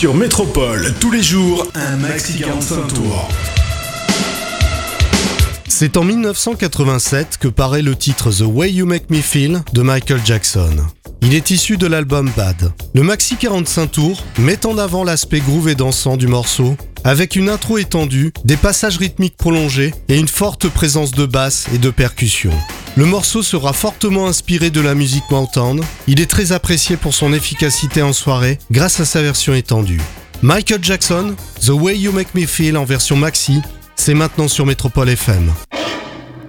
Sur Métropole, tous les jours, un maxi 45 tours. C'est en 1987 que paraît le titre The Way You Make Me Feel de Michael Jackson. Il est issu de l'album Bad. Le maxi 45 tours met en avant l'aspect groove et dansant du morceau, avec une intro étendue, des passages rythmiques prolongés et une forte présence de basse et de percussion. Le morceau sera fortement inspiré de la musique Motown. Il est très apprécié pour son efficacité en soirée grâce à sa version étendue. Michael Jackson, The Way You Make Me Feel en version maxi, c'est maintenant sur Métropole FM.